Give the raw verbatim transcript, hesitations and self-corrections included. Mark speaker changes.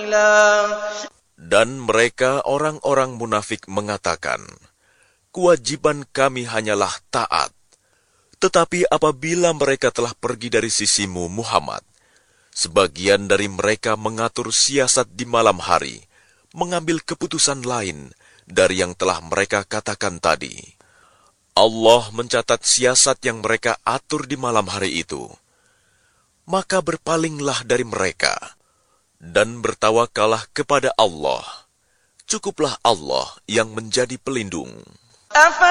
Speaker 1: سبيلا.
Speaker 2: Dan mereka orang-orang munafik mengatakan, kewajiban kami hanyalah taat. Tetapi apabila mereka telah pergi dari sisimu, Muhammad, sebagian dari mereka mengatur siasat di malam hari, mengambil keputusan lain dari yang telah mereka katakan tadi. Allah mencatat siasat yang mereka atur di malam hari itu. Maka berpalinglah dari mereka dan bertawakallah kepada Allah. Cukuplah Allah yang menjadi pelindung.